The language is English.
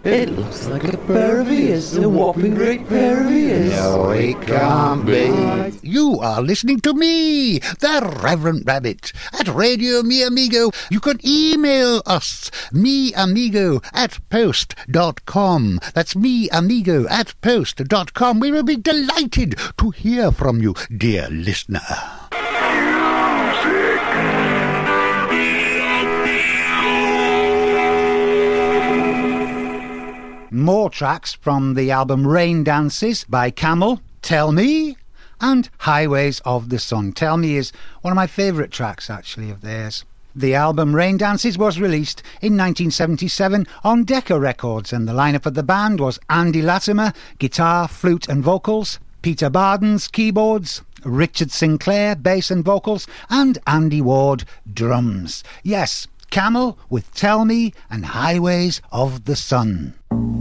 It looks like a pair of ears, a whopping great pair of ears. No, it can't be. You are listening to me, the Reverend Rabbit, at Radio Mi Amigo. You can email us, miamigo@post.com. That's miamigo@post.com. We will be delighted to hear from you, dear listener. More tracks from the album Rain Dances by Camel, Tell Me, and Highways of the Sun. Tell Me is one of my favourite tracks, actually, of theirs. The album Rain Dances was released in 1977 on Decca Records, and the lineup of the band was Andy Latimer, guitar, flute and vocals, Peter Bardens, keyboards, Richard Sinclair, bass and vocals, and Andy Ward, drums. Yes, Camel with Tell Me and Highways of the Sun.